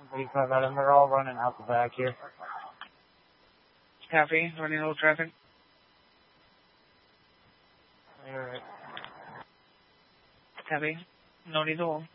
35 Adam, they're all running out the back here. Copy, running low traffic. Alright. Copy, no need to hold.